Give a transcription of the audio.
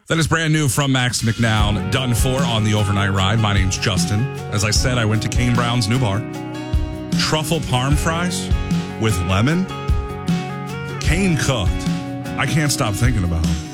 That is brand new from Max McNown, done for on the overnight ride. My name's Justin. As I said, I went to Kane Brown's new bar. Truffle parm fries with lemon. Kane cooked. I can't stop thinking about them.